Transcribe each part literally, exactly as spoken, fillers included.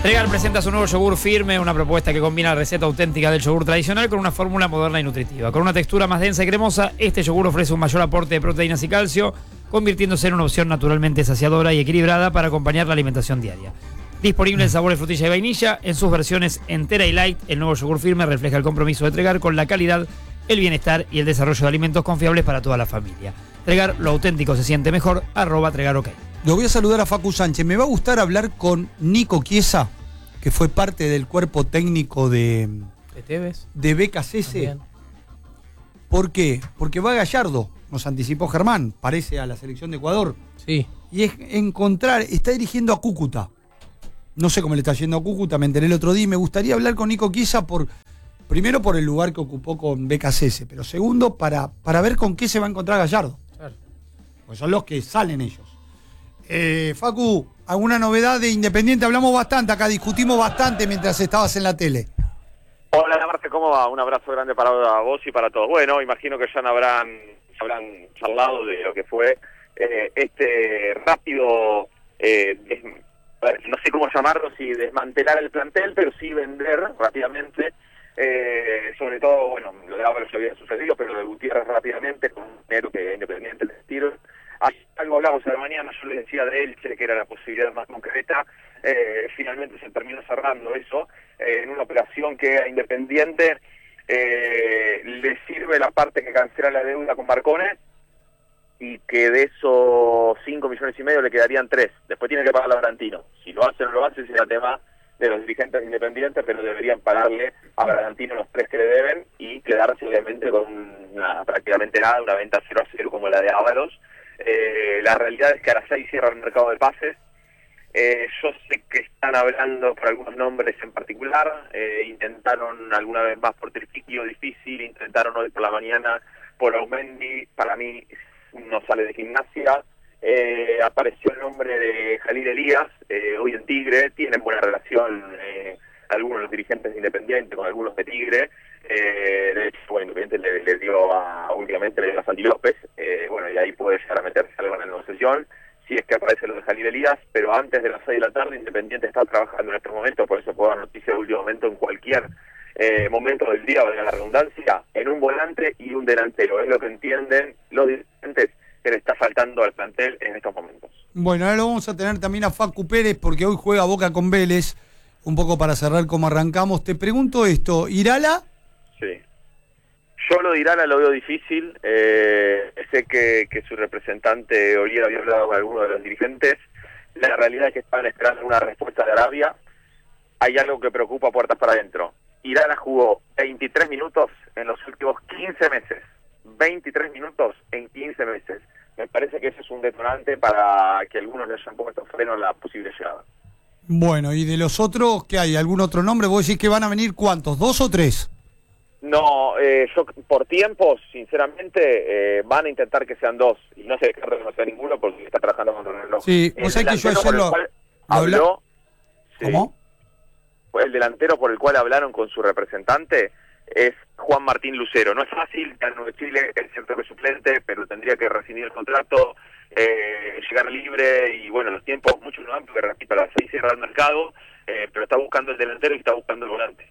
Tregar presenta su nuevo yogur firme, una propuesta que combina la receta auténtica del yogur tradicional con una fórmula moderna y nutritiva. Con una textura más densa y cremosa, este yogur ofrece un mayor aporte de proteínas y calcio, convirtiéndose en una opción naturalmente saciadora y equilibrada para acompañar la alimentación diaria. Disponible en sabor de frutilla y vainilla, en sus versiones entera y light, el nuevo yogur firme refleja el compromiso de Tregar con la calidad, el bienestar y el desarrollo de alimentos confiables para toda la familia. Tregar, lo auténtico se siente mejor, arroba Tregar OK. Lo voy a saludar a Facu Sánchez. Me va a gustar hablar con Nico Chiesa, que fue parte del cuerpo técnico de, ¿De Tevez? de B K C S. ¿Por qué? Porque va Gallardo, nos anticipó Germán, parece a la selección de Ecuador. Sí. Y es encontrar, está dirigiendo a Cúcuta. No sé cómo le está yendo a Cúcuta, me enteré el otro día y me gustaría hablar con Nico Chiesa por, primero por el lugar que ocupó con B K C S, pero segundo para, para ver con qué se va a encontrar Gallardo. Claro. Pues son los que salen ellos. Eh, Facu, ¿alguna novedad de Independiente? Hablamos bastante acá, discutimos bastante mientras estabas en la tele. Hola, Marce, ¿cómo va? Un abrazo grande para vos y para todos. Bueno, imagino que ya no habrán, habrán charlado de lo que fue eh, este rápido, eh, des, no sé cómo llamarlo, si desmantelar el plantel, pero sí vender rápidamente, eh, sobre todo, bueno, lo de Álvaro ya había sucedido, pero lo de Gutiérrez rápidamente, con un dinero que Independiente les tiró. Algo hablamos a la mañana, yo les decía de Elche, que era la posibilidad más concreta, eh, finalmente se terminó cerrando eso, eh, en una operación que a Independiente eh, le sirve la parte que cancela la deuda con Marcone, y que de esos cinco millones y medio le quedarían tres, después tiene que pagar a Bragantino, si lo hace o no lo hace será tema de los dirigentes independientes, pero deberían pagarle a Bragantino los tres que le deben y quedarse obviamente con una, prácticamente nada, una venta cero a cero como la de Ábalos. Eh, la realidad es que Arasai cierra el mercado de pases. Eh, yo sé que están hablando por algunos nombres en particular, eh, intentaron alguna vez más por Trifiquio, difícil, intentaron hoy por la mañana por Aumendi, para mí no sale de Gimnasia. Eh, apareció el nombre de Jalil Elías, eh, hoy en Tigre, tienen buena relación eh, algunos de los dirigentes de Independiente con algunos de Tigre. Eh, de hecho, bueno, Independiente le, le dio a, últimamente le dio a Santi López, eh, bueno, y ahí puede llegar a meterse algo en la negociación, si es que aparece lo de Jalil Elías, pero antes de las seis de la tarde Independiente está trabajando en estos momentos, por eso puedo dar noticia de último momento en cualquier eh, momento del día, valga la redundancia, en un volante y un delantero, es lo que entienden los dirigentes que le está faltando al plantel en estos momentos. Bueno, ahora lo vamos a tener también a Facu Pérez, porque hoy juega Boca con Vélez, un poco para cerrar como arrancamos. Te pregunto esto, ¿Irala? Sí. Yo lo de Irala lo veo difícil. Eh, sé que, que su representante Oliera había hablado con algunos de los dirigentes. La realidad es que estaban esperando una respuesta de Arabia. Hay algo que preocupa puertas para adentro. Irala jugó veintitrés minutos en los últimos quince meses. veintitrés minutos en quince meses. Me parece que ese es un detonante para que algunos le hayan puesto freno a la posible llegada. Bueno, ¿y de los otros qué hay? ¿Algún otro nombre? ¿Vos decís que van a venir cuántos? ¿Dos o tres? No, eh, yo por tiempos, sinceramente, eh, van a intentar que sean dos. Y no se descarta que no sea ninguno porque está trabajando con el reloj. Sí, vos sabés que yo ayer lo... habló, sí, ¿Cómo? el delantero por el cual hablaron con su representante es Juan Martín Lucero. No es fácil, está en Chile, es cierto que es suplente, pero tendría que rescindir el contrato, eh, llegar libre, y bueno, los tiempos muchos no dan, porque repito, a las seis cierra el mercado, eh, pero está buscando el delantero y está buscando el volante.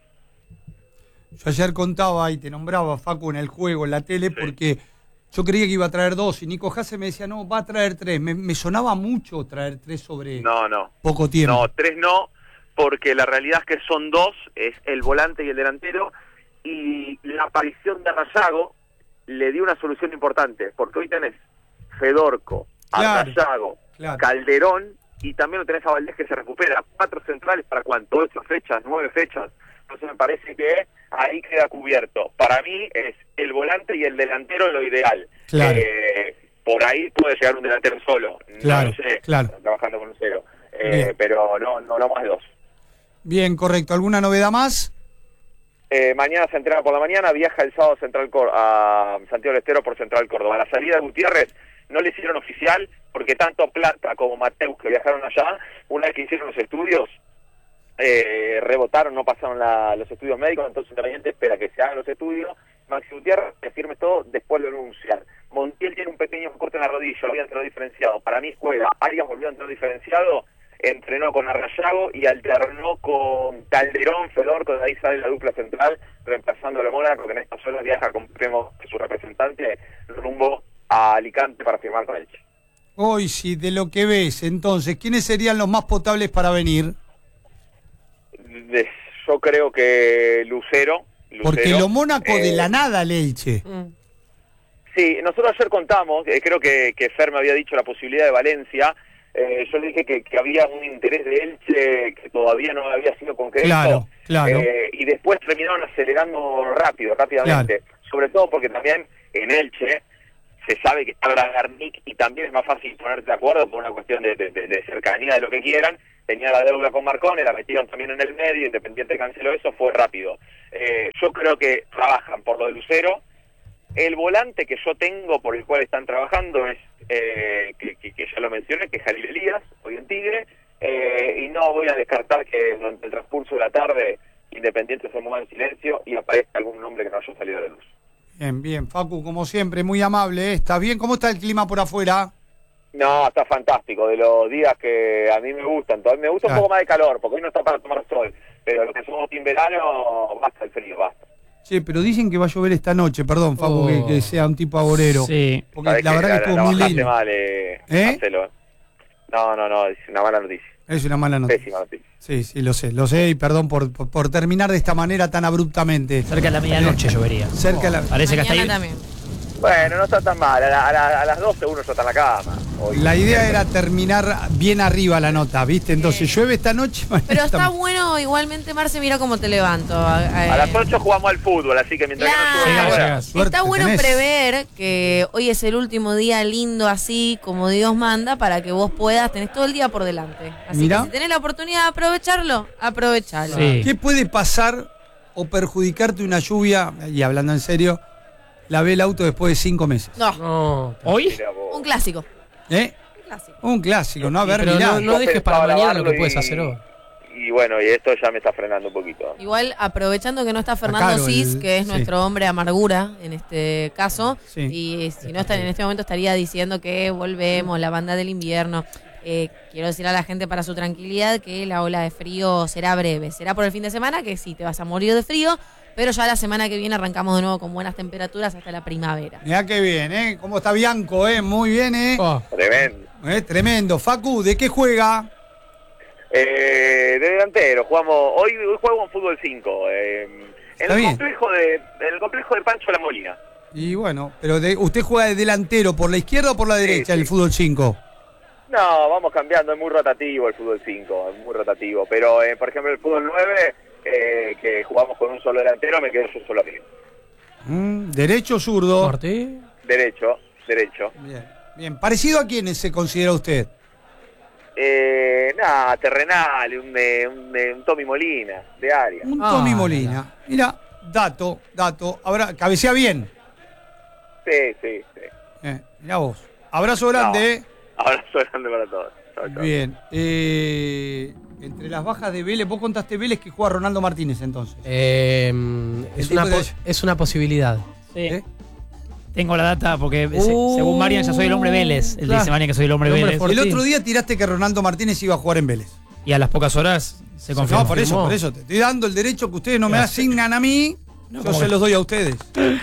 Yo ayer contaba y te nombraba, Facu, en el juego, en la tele, sí, porque yo creía que iba a traer dos, y Nico Hasse me decía, no, va a traer tres. Me, me sonaba mucho traer tres sobre no, no. poco tiempo. No, tres no, porque la realidad es que son dos, es el volante y el delantero, y la aparición de Arrayago le dio una solución importante, porque hoy tenés Fedorco, claro, Arrayago, claro, Calderón, y también lo tenés a Valdés que se recupera. Cuatro centrales para cuánto, ocho fechas, nueve fechas. Entonces me parece que ahí queda cubierto. Para mí es el volante y el delantero lo ideal. Claro. Eh, por ahí puede llegar un delantero solo. Claro, no lo sé, claro. Trabajando con un cero. Eh, pero no, no, no más de dos. Bien, correcto. ¿Alguna novedad más? Eh, mañana se entrena por la mañana, viaja el sábado Central Cor- a Santiago del Estero por Central Córdoba. La salida de Gutiérrez no le hicieron oficial porque tanto Plata como Mateus, que viajaron allá, una vez que hicieron los estudios, eh, rebotaron, no pasaron la, los estudios médicos, entonces Independiente espera que se hagan los estudios, Maxi Gutiérrez que firme todo, después lo anuncian. Montiel tiene un pequeño corte en la rodilla, había entrado diferenciado, para mí juega. Arias volvió a entrar diferenciado, entrenó con Arrayago y alternó con Calderón, Fedorco, de ahí sale la dupla central, reemplazando a Mónaco, que en estas horas viaja con Primo, su representante, rumbo a Alicante para firmar con Elche. Hoy sí, de lo que ves, entonces, ¿quiénes serían los más potables para venir? De, yo creo que Lucero. Lucero Porque lo Mónaco eh, de la nada, Elche. Mm. Sí, nosotros ayer contamos, eh, creo que, que Fer me había dicho la posibilidad de Valencia. Eh, yo le dije que, que había un interés de Elche que todavía no había sido concreto. Claro, claro. Eh, y después terminaron acelerando rápido, rápidamente. Claro. Sobre todo porque también en Elche se sabe que está Bragarnik y también es más fácil ponerte de acuerdo por una cuestión de, de, de cercanía, de lo que quieran. Tenía la deuda con Marcone, la metieron también en el medio, Independiente canceló eso, fue rápido. Eh, yo creo que trabajan por lo de Lucero. El volante que yo tengo por el cual están trabajando es, eh, que, que, que ya lo mencioné, que es Jalil Elías, hoy en Tigre, eh, y no voy a descartar que durante el transcurso de la tarde Independiente se mueva en silencio y aparezca algún nombre que no haya salido de luz. Bien, bien, Facu, como siempre, muy amable, ¿eh? ¿Está bien? ¿Cómo está el clima por afuera? No, está fantástico, de los días que a mí me gustan. Todavía me gusta Claro. un poco más de calor, porque hoy no está para tomar sol, pero los que somos en verano, basta el frío, basta. Sí, pero dicen que va a llover esta noche, perdón, Facu, Oh. que, que sea un tipo agorero. Sí. Porque Sabés la verdad que la, estuvo la muy bajaste lindo. mal, eh, ¿Eh? Marcelo, eh. No, no, no, es una mala noticia. Es una mala noticia. Pésima noticia. Sí, sí, lo sé, lo sé, y perdón por, por, por terminar de esta manera tan abruptamente. Cerca de la medianoche llovería. Cerca de la... Parece que hasta Mañana ahí. también. Bueno, no está tan mal, a, la- a, la- a las doce uno ya está en la cama. Hoy. La idea era terminar bien arriba la nota, ¿viste? Entonces Bien. llueve esta noche. Pero está está- bueno, igualmente, Marce, mira cómo te levanto. A, A las ocho jugamos al fútbol, así que mientras Claro. que no suba Llegás, la hora. llegás. Suerte Está bueno tenés. prever que hoy es el último día lindo así como Dios manda para que vos puedas, tenés todo el día por delante. Así Mirá. que si tenés la oportunidad de aprovecharlo, aprovechalo. Sí. ¿Qué puede pasar o perjudicarte una lluvia? Y hablando en serio, lavé el auto después de cinco meses. No, no. Oh. ¿Hoy? Mirá vos. Un clásico. ¿Eh? Un clásico. Un clásico, ¿no? A ver, Pero mirá. no, no Yo dejes pensaba para mañana lo lavarlo que puedes y- hacer hoy. Y bueno, y esto ya me está frenando un poquito. Igual aprovechando que no está Fernando Caro, Cis, el- que es sí. nuestro hombre amargura en este caso, Sí. y si no está en este momento estaría diciendo que volvemos, la banda del invierno. Eh, quiero decir a la gente para su tranquilidad que la ola de frío será breve, será por el fin de semana, que sí, te vas a morir de frío, pero ya la semana que viene arrancamos de nuevo con buenas temperaturas hasta la primavera. Mirá qué bien, ¿eh? ¿Cómo está Bianco, eh? Muy bien, ¿eh? Oh, Tremendo. Eh, Tremendo. Facu, ¿de qué juega? Eh, de delantero, jugamos, hoy, hoy jugamos fútbol cinco, eh, en Está el bien. complejo de, en el complejo de Pancho La Molina. Y bueno, pero de- ¿usted juega de delantero por la izquierda o por la derecha sí. el fútbol cinco? No, vamos cambiando, es muy rotativo el fútbol cinco, es muy rotativo, pero eh, por ejemplo el fútbol nueve, eh, que jugamos con un solo delantero, me quedo yo solo arriba. Mm, ¿Derecho o zurdo? Martí. Derecho, derecho. Bien, bien. ¿Parecido a quiénes se considera usted? Eh, nada, terrenal, un, eh, un, eh, un Tommy Molina, de área. Un Ah, Tommy la, Molina. Mira, dato, dato. Ahora, cabecea bien. Sí, sí, sí. Eh, mirá vos. Abrazo grande, No. ¿eh? Abrazo grande para todos. Chau, chau. Bien. Eh, entre las bajas de Vélez, vos contaste Vélez que juega Ronaldo Martínez entonces. Eh, es, tipo una de- pos- es una posibilidad. Sí. ¿Eh? Tengo la data porque se- Uh, según Marian ya soy el hombre Vélez. Él claro. dice Marian que soy el hombre El hombre Vélez. for- El Fortín. otro día tiraste que Ronaldo Martínez iba a jugar en Vélez. Y a las pocas horas se confirmó. No, por eso, confirmó. por eso. Te estoy dando el derecho que ustedes no me Ya. asignan a mí. No, yo ¿cómo se que? los doy a ustedes.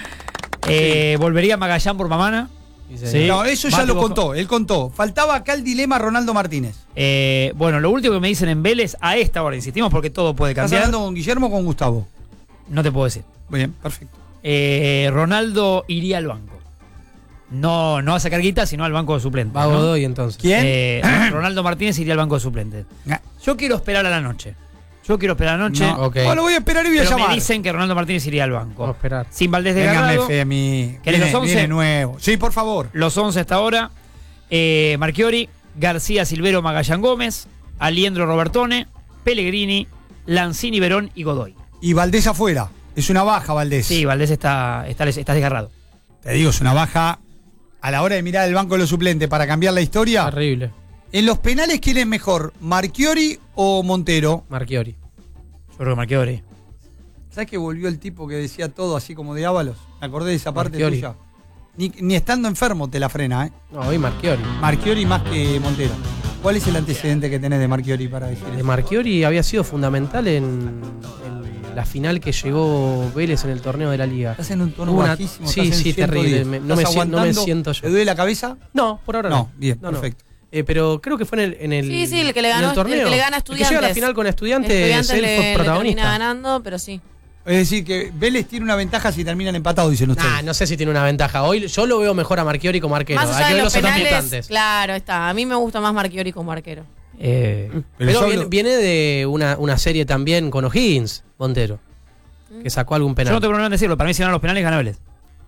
Eh, Volvería Magallán por Mamana. Sí, Sí. No, eso ya Mate, lo vos- contó. Él contó. Faltaba acá el dilema Ronaldo Martínez. Eh, bueno, lo último que me dicen en Vélez, a esta hora insistimos porque todo puede ¿Estás cambiar. hablando con Guillermo o con Gustavo? No te puedo decir. Bien, perfecto. Eh, Ronaldo iría al banco. No, no a sacar guita, sino al banco de suplentes. Va ¿no? Godoy entonces. ¿Quién? Eh, Ronaldo Martínez iría al banco de suplentes. Ah, Yo quiero esperar a la noche. Yo quiero esperar a la noche. no. Ok. Bueno, voy a esperar y voy a Pero llamar. me dicen que Ronaldo Martínez iría al banco. Vamos a esperar. Sin Valdés de Ténganme Garrado. fe a mí. ¿Querés Viene, los once? viene nuevo. Sí, por favor. Los once hasta ahora. Eh, Marchiori, García Silvero, Magallán Gómez, Aliendro Robertone, Pellegrini, Lanzini, Verón y Godoy. Y Valdés afuera. Es una baja, Valdés. Sí, Valdés está, está, está desgarrado. Te digo, es una baja a la hora de mirar el banco de los suplentes para cambiar la historia. Terrible. En los penales, ¿quién es mejor? ¿Marchiori o Montero? Marchiori. Yo creo que Marchiori. ¿Sabes que volvió el tipo que decía todo así como de Ábalos? Me acordé de esa parte Marchiori. tuya. Ni, ni estando enfermo te la frena, ¿eh? No, hoy Marchiori. Marchiori más que Montero. ¿Cuál es el antecedente que tenés de Marchiori para decir De eso? Marchiori había sido fundamental en, en la final que llegó Vélez en el torneo de la Liga. Estás en un tono Una- bajísimo. sí, estás en sí, ciento terrible. diez. Me- no me ¿Estás sien- no me aguantando? siento yo. ¿Te duele la cabeza? No, por ahora no. No, bien, No, no. perfecto. Eh, pero creo que fue en el, en el Sí, sí, el que le en ganó, el torneo. el que le gana a El que llega a Estudiantes. la final con Estudiantes, Estudiantes él le, fue le protagonista. termina ganando, pero sí. Es decir, que Vélez tiene una ventaja si terminan empatados, dicen ustedes. Nah, no sé si tiene una ventaja. Hoy yo lo veo mejor a Marchiori como arquero. Más Hay allá que de ver los los otros penales, mutantes. claro, está. A mí me gusta más Marchiori como arquero. Eh, Pero Pero, yo viene, hablo- viene de una, una serie también con O'Higgins, Montero, que sacó algún yo penal. no tengo problema en decirlo. Para mí, si ganan los penales, gana Vélez.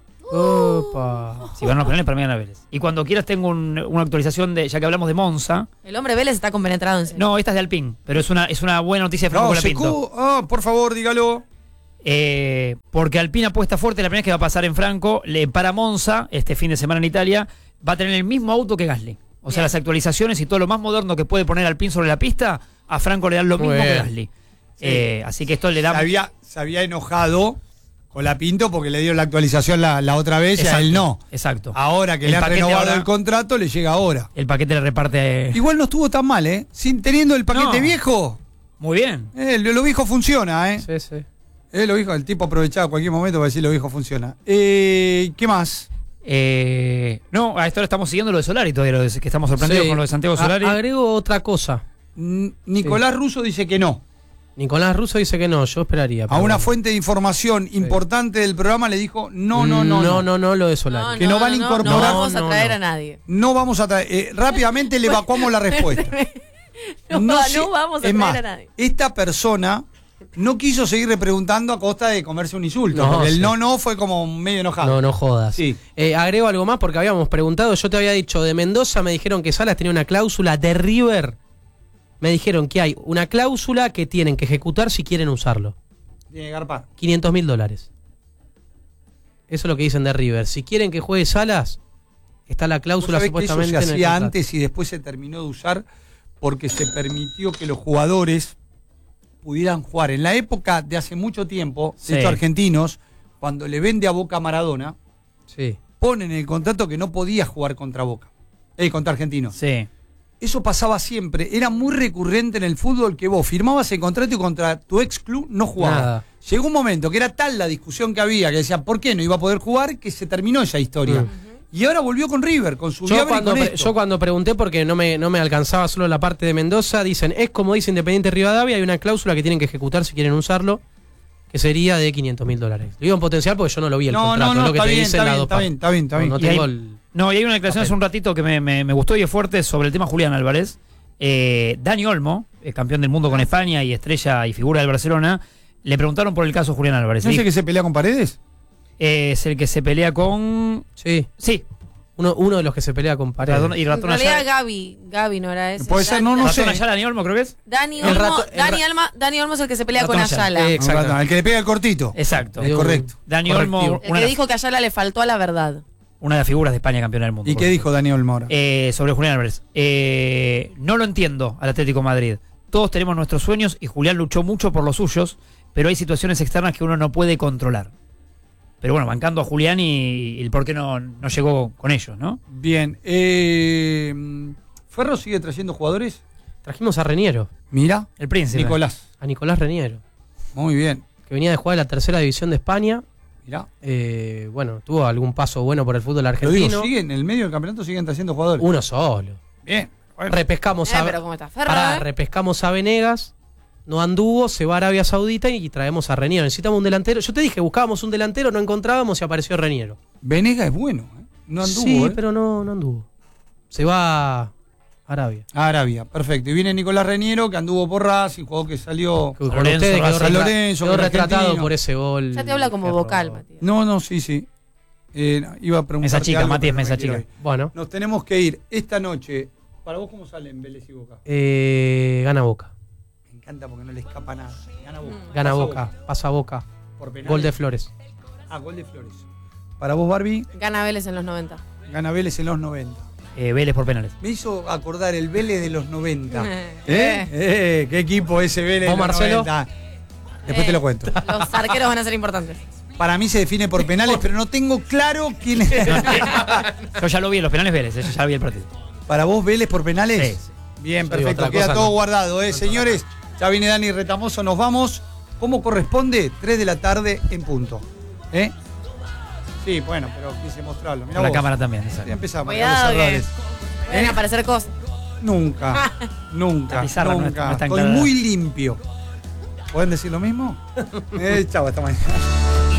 Opa. Si ganan los penales, para mí gana Vélez. Y cuando quieras, tengo un- una actualización de. Ya que hablamos de Monza. El hombre Vélez está compenetrado en serio. No, esta es de Alpín. Pero es una, es una buena noticia de Franco No, Colapinto. secó. Ah, por favor, dígalo. Eh, porque Alpine apuesta fuerte, la primera vez que va a pasar en Franco, le para Monza, este fin de semana en Italia, va a tener el mismo auto que Gasly. O sea, Bien. las actualizaciones y todo lo más moderno que puede poner Alpine sobre la pista, a Franco le dan lo Muy mismo que bien. Gasly. Eh, así que esto le Se da... había, se había enojado con la Pinto porque le dieron la actualización la, la otra vez y a él no. Exacto. Ahora que El le han paquete renovado ahora- el contrato, le llega ahora. El paquete le reparte... Igual no estuvo tan mal, ¿eh? Sin teniendo el paquete No. viejo. Muy bien. Eh, lo, lo viejo funciona, ¿eh? Sí, sí. Eh, lo viejo, el tipo aprovechaba cualquier momento para decir lo viejo funciona. Eh, ¿Qué más? Eh, no, a esto ahora estamos siguiendo lo de Solari todavía, lo de- que estamos sorprendidos Sí. con lo de Santiago A- Solari. agrego otra cosa. N- Nicolás Russo dice que no. Nicolás Russo dice que no, yo esperaría. A pero una bueno. fuente de información importante del programa le dijo no, no, no, no, no. no, no, lo de Solari. Que no van a incorporar- No vamos No, a no, traer no. a nadie. No vamos a traer. eh, rápidamente le evacuamos la respuesta. no, no sé- vamos a es traer más, a nadie. esta persona no quiso seguir repreguntando a costa de comerse un insulto. No, porque el sí. no, no fue como medio enojado. No, no jodas. Sí. Eh, agrego algo más porque habíamos preguntado, yo te había dicho, de Mendoza me dijeron que Salas tenía una cláusula, de River me dijeron que hay una cláusula que tienen que ejecutar si quieren usarlo. Tiene que garpar. quinientos mil dólares. Eso es lo que dicen de River. Si quieren que juegue Salas, está la ¿Vos cláusula sabés que eso supuestamente se en el hacía contrato. antes y después se terminó de usar porque se permitió que los jugadores pudieran jugar. En la época de hace mucho tiempo, Sí. de hecho argentinos, cuando le vende a Boca a Maradona, Sí. ponen en el contrato que no podía jugar contra Boca. Eh, contra Argentinos. Sí. Eso pasaba siempre. Era muy recurrente en el fútbol que vos firmabas el contrato y contra tu ex club no jugabas. Nada. Llegó un momento que era tal la discusión que había, que decían, ¿por qué no iba a poder jugar? Que se terminó esa historia. Mm. Y ahora volvió con River, con su Yo Viabra y cuando, con pre- esto. yo cuando pregunté, porque no me, no me alcanzaba solo la parte de Mendoza, dicen, es como dice Independiente Rivadavia, hay una cláusula que tienen que ejecutar si quieren usarlo, que sería de quinientos mil dólares. Lo digo en potencial porque yo no lo vi el No, contrato, no, no, es lo que está te bien, dice está la bien, DOPA. está bien, está bien, está bien. No, no Y tengo ahí- el... No, y hay una declaración hace un ratito que me, me- me gustó y es fuerte sobre el tema Julián Álvarez. Eh, Dani Olmo, eh, campeón del mundo con España y estrella y figura del Barcelona, le preguntaron por el caso Julián Álvarez. ¿No Dijo- sé que se pelea con Paredes? eh, es el que se pelea con... Sí, Sí, uno, uno de los que se pelea con Paredes. Ratón- y En Ratón realidad Ayala. Gaby, Gaby no era ese. Puede ser, Dani- no, no Ratón sé. Ayala, Dani Olmo, creo que es. Dani El Olmo, rato- el Dani, ra- Alma- Dani Olmo es el que se pelea Ratón con Ayala. Ayala. Eh, Exacto. El que le pega el cortito. Exacto. Le dio un correcto. Dani correctivo. Olmo, El una, que de- dijo que Ayala le faltó a la verdad. una de las figuras de España campeona del mundo. ¿Y por qué supuesto. dijo Daniel Mora? Eh, sobre Julián Álvarez. Eh, no lo entiendo al Atlético de Madrid. Todos tenemos nuestros sueños y Julián luchó mucho por los suyos, pero hay situaciones externas que uno no puede controlar. Pero bueno, bancando a Julián y, y el por qué no, no llegó con ellos, ¿no? Bien. Eh, ¿Ferro sigue trayendo jugadores? Trajimos a Reniero, Mira. El príncipe. Nicolás. a Nicolás Reniero, Muy bien. que venía de jugar en la tercera división de España. Mirá. Eh, bueno, tuvo algún paso bueno por el fútbol Lo argentino. digo, ¿sigue en el medio del campeonato siguen trayendo jugadores? Uno solo. Bien. Bueno. Repescamos Eh, a pero ¿cómo está Ferro, pará, eh? repescamos a Venegas, no anduvo, se va a Arabia Saudita y traemos a Reniero. Necesitamos un delantero. Yo te dije, buscábamos un delantero, no encontrábamos y apareció Reniero. Venega es bueno, ¿eh? No anduvo, sí, ¿eh? pero no, no anduvo. Se va a Arabia. A Arabia, perfecto. Y viene Nicolás Reniero, que anduvo por Racing, jugó que salió... Con Lorenzo, ustedes quedó, Racing. retra- Lorenzo, quedó con retratado Argentino. por ese gol. Ya te habla como que vocal, robó. Matías. No, no, sí, sí. Eh, no, iba a preguntar. Mesa chica, Mati es mesa chica. Bueno, Nos tenemos que ir esta noche. ¿Para vos cómo salen Vélez y Boca? eh, gana Boca. Me encanta porque no le escapa nada. Gana Boca. Gana Pasa Boca, pasa Boca. Por penales. Gol de Flores. Ah, gol de Flores. Para vos, Barbie, Gana Vélez en los noventa. gana Vélez en los noventa. Eh, Vélez por penales. Me hizo acordar el Vélez de los noventa. Eh. ¿Eh? ¿Eh? ¿Qué equipo ese Vélez ¿Vos, de los Marcelo? noventa? Después Eh. te lo cuento. Los arqueros van a ser importantes. Para mí se define por penales, pero no tengo claro quién es. Yo ya lo vi en los penales Vélez, eh, yo ya vi el partido. Para vos, Vélez por penales. Sí, sí. Bien, Yo digo perfecto. otra Queda cosa, todo no. guardado, ¿eh? Señores, ya viene Dani Retamoso, nos vamos. ¿Cómo corresponde? tres de la tarde en punto. ¿Eh? Sí, bueno, pero quise mostrarlo. Mirá Con la vos. cámara también. exacto. Ya empezamos. Cuidado mirá los que errores. pueden ¿Eh? aparecer cosas. Nunca, nunca, La pizarra no nunca. está- no está Estoy encarada. muy limpio. ¿Pueden decir lo mismo? eh, chao, hasta mañana.